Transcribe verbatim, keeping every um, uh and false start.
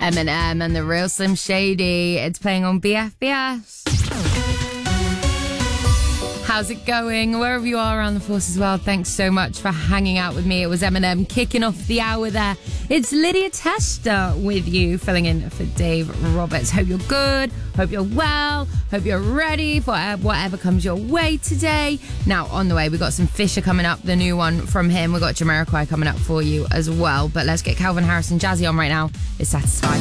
Eminem and the Real Slim Shady. It's playing on B F B S. How's it going? Wherever you are around the Forces world, thanks so much for hanging out with me. It was Eminem kicking off the hour there. It's Lydia Testa with you, filling in for Dave Roberts. Hope you're good. Hope you're well. Hope you're ready for whatever comes your way today. Now, on the way, we've got some Fisher coming up, the new one from him. We've got Jamiroquai coming up for you as well. But let's get Calvin Harris and Jazzy on right now. It's Satisfied.